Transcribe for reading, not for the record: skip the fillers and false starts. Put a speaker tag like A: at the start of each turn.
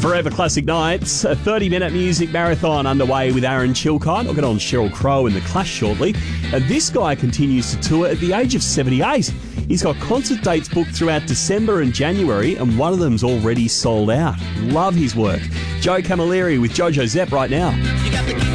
A: Forever Classic Nights, a 30-minute music marathon underway with Aaron Chilcott. I'll get on Sheryl Crow and The Clash shortly. And this guy continues to tour at the age of 78. He's got concert dates booked throughout December and January, and one of them's already sold out. Love his work. Joe Camilleri with Jojo Zepp right now.
B: You got the